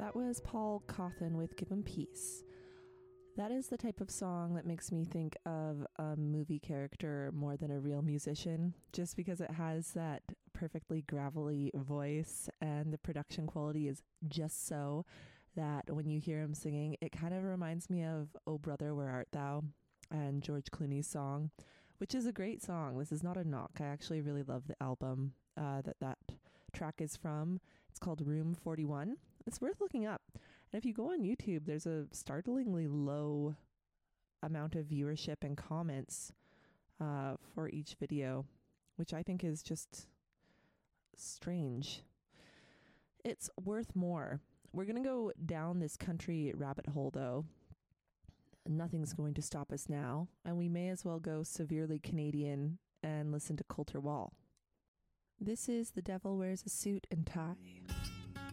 That was Paul Cawthon with Give 'Em Peace. That is the type of song that makes me think of a movie character more than a real musician, just because it has that perfectly gravelly voice and the production quality is just so that when you hear him singing, it kind of reminds me of Oh Brother, Where Art Thou? And George Clooney's song, which is a great song. This is not a knock. I actually really love the album that track is from. It's called Room 41. It's worth looking up. And if you go on YouTube, there's a startlingly low amount of viewership and comments for each video, which I think is just strange. It's worth more. We're going to go down this country rabbit hole, though. Nothing's going to stop us now, and we may as well go severely Canadian and listen to Colter Wall. This is The Devil Wears a Suit and Tie.